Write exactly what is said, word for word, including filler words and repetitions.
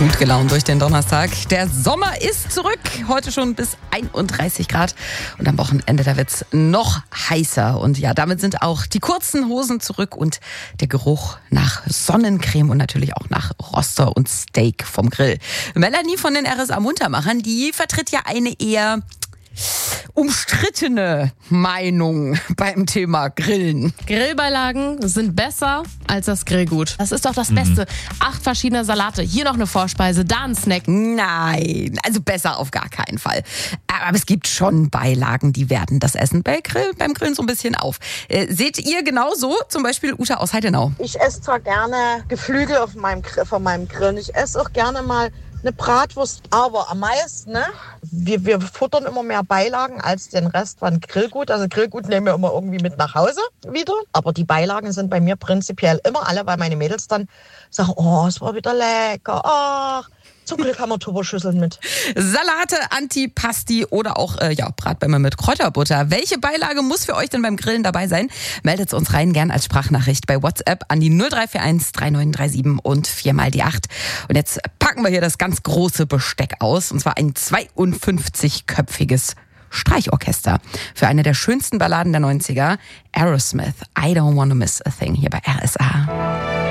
Gut gelaunt durch den Donnerstag. Der Sommer ist zurück. Heute schon bis einunddreißig Grad. Und am Wochenende, da wird's noch heißer. Und ja, damit sind auch die kurzen Hosen zurück und der Geruch nach Sonnencreme und natürlich auch nach Roster und Steak vom Grill. Melanie von den R S A-Muntermachern, die vertritt ja eine eher umstrittene Meinung beim Thema Grillen. Grillbeilagen sind besser als das Grillgut. Das ist doch das Beste. Acht verschiedene Salate, hier noch eine Vorspeise, da ein Snack. Nein, also besser auf gar keinen Fall. Aber es gibt schon Beilagen, die werten das Essen bei Grill, beim Grillen so ein bisschen auf. Äh, seht ihr genauso? Zum Beispiel Uta aus Heidenau. Ich esse zwar gerne Geflügel auf meinem, von meinem Grill. Ich esse auch gerne mal eine Bratwurst, aber am meisten, ne? Wir, wir futtern immer mehr Beilagen als den Rest von Grillgut. Also Grillgut nehmen wir immer irgendwie mit nach Hause wieder. Aber die Beilagen sind bei mir prinzipiell immer alle, weil meine Mädels dann sagen, oh, es war wieder lecker, ach. Zum Glück haben wir Turboschüsseln mit. Salate, Antipasti oder auch äh, ja, Bratbämme mit Kräuterbutter. Welche Beilage muss für euch denn beim Grillen dabei sein? Meldet uns rein, gern als Sprachnachricht bei WhatsApp an die null drei vier eins drei neun drei sieben und viermal die acht. Und jetzt packen wir hier das ganz große Besteck aus. Und zwar ein zweiundfünfzig-köpfiges Streichorchester für eine der schönsten Balladen der neunziger. Aerosmith, I Don't Wanna Miss a Thing, hier bei R S A.